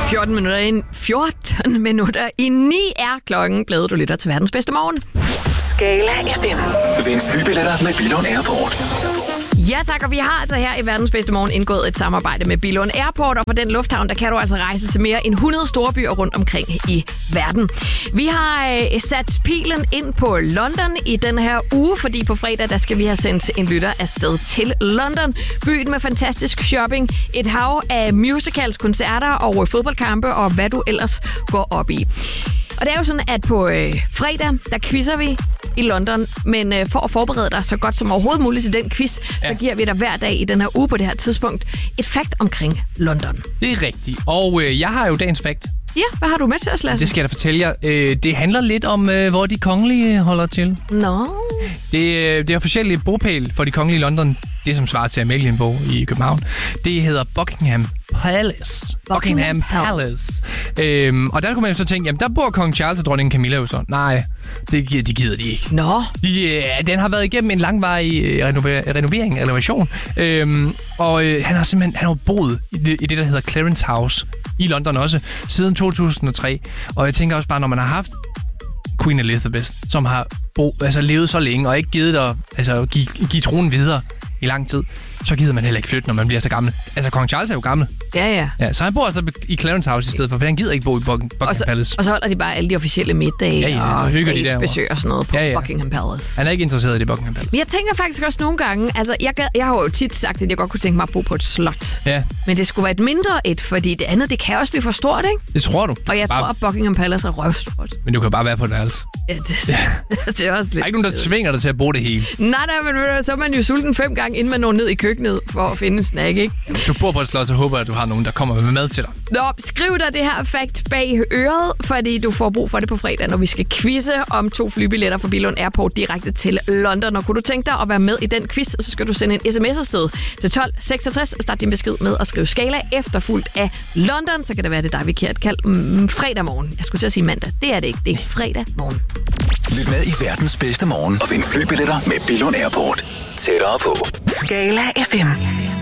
14 minutter i 9 er klokken blevet. Du lytter til verdens bedste morgen. Skala FM. Vind flybilletter med Billund Airport. Ja tak, og vi har altså her i verdens bedste morgen indgået et samarbejde med Billund Airport, og på den lufthavn, der kan du altså rejse til mere end 100 storbyer rundt omkring i verden. Vi har sat pilen ind på London i den her uge, fordi på fredag, der skal vi have sendt en lytter afsted til London. Byen med fantastisk shopping, et hav af musicals, koncerter og fodboldkampe, og hvad du ellers går op i. Og det er jo sådan, at på fredag, der quizzer vi i London, men for at forberede dig så godt som overhovedet muligt til den quiz, så giver vi dig hver dag i den her uge på det her tidspunkt et fact omkring London. Det er rigtigt, og jeg har jo dagens fact. Ja, hvad har du med til os, Lasse? Det skal jeg da fortælle jer. Det handler lidt om, hvor de kongelige holder til. Nå. Det er officielle bopæl for de kongelige i London, det som svarer til Amalienborg i København. Det hedder Buckingham Palace. Buckingham Palace. Og der kunne man jo så tænke, jamen der bor kong Charles og dronning Camilla jo så. Nej, det gider de ikke. Nå. Den har været igennem en langvarig renovation. Han har jo boet i det, der hedder Clarence House i London også, siden 2003. Og jeg tænker også bare, når man har haft Queen Elizabeth, som har levet så længe og ikke givet at give tronen videre i lang tid, så gider man heller ikke flytte, når man bliver så gammel. Altså, kong Charles er jo gammel. Ja. Så han bor altså i Clarence House i stedet for han gider ikke bo i Buckingham Palace. Og så holder de bare alle de officielle middage og stagebesøg og sådan noget på Buckingham Palace. Han er ikke interesseret i det Buckingham Palace. Men jeg tænker faktisk også nogle gange, altså jeg har jo tit sagt, at jeg godt kunne tænke mig at bo på et slot. Ja. Men det skulle være et mindre fordi det andet, det kan også blive for stort, ikke? Det tror du. Og jeg tror, at Buckingham Palace er røvstort. Men du kan bare være på et værelse. Ja, det er også lidt. Der er ikke nogen, der tvinger dig til at bruge det hele. Nej, men så er man jo sulten 5 gange, inden man når ned i køkkenet for at finde en snack, ikke? Hvis du bor på et slot, så håber jeg, at du har nogen, der kommer med mad til dig. Nå, skriv dig det her fact bag øret, fordi du får brug for det på fredag, når vi skal quizze om 2 flybilletter fra Billund Airport direkte til London. Og kunne du tænke dig at være med i den quiz, så skal du sende en sms afsted til 1266 og start din besked med at skrive Skala efterfulgt af London. Så kan det være det dig, vi kan kalde fredag morgen. Jeg skulle til at sige mandag. Det er det ikke. Det er fredag morgen. Lyt med i verdens bedste morgen og vind flybilletter med Billund Airport. Tættere på. Skala FM.